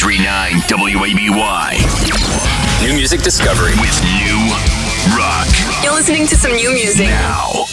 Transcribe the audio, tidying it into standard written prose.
93.9 WABY. New music discovery With new rock. You're listening to some new music. Now.